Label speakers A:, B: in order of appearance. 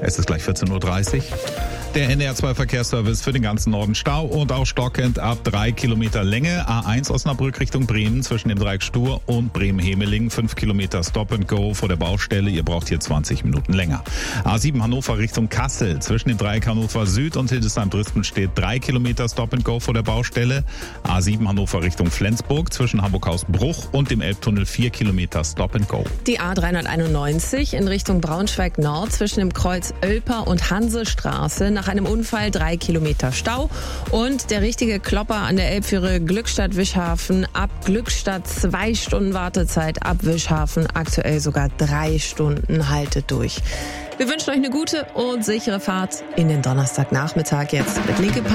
A: Es ist gleich 14.30 Uhr. Der NDR2-Verkehrsservice für den ganzen Norden Stau und auch stockend ab 3 Kilometer Länge. A1 Osnabrück Richtung Bremen zwischen dem Dreieck Stur und Bremen-Hemeling. 5 Kilometer Stop and Go vor der Baustelle. Ihr braucht hier 20 Minuten länger. A7 Hannover Richtung Kassel zwischen dem Dreieck Hannover Süd und Hildesheim-Dresden steht 3 Kilometer Stop and Go vor der Baustelle. A7 Hannover Richtung Flensburg zwischen Hamburg-Hausbruch und dem Elbtunnel 4 Kilometer Stop and Go.
B: Die A391 in Richtung Braunschweig Nord zwischen dem Kreuz Oelper und Hansestraße. Nach einem Unfall 3 Kilometer Stau und der richtige Klopper an der Elbfähre Glückstadt-Wischhafen. Ab Glückstadt 2 Stunden Wartezeit, ab Wischhafen aktuell sogar 3 Stunden. Haltet durch. Wir wünschen euch eine gute und sichere Fahrt in den Donnerstagnachmittag jetzt mit Linke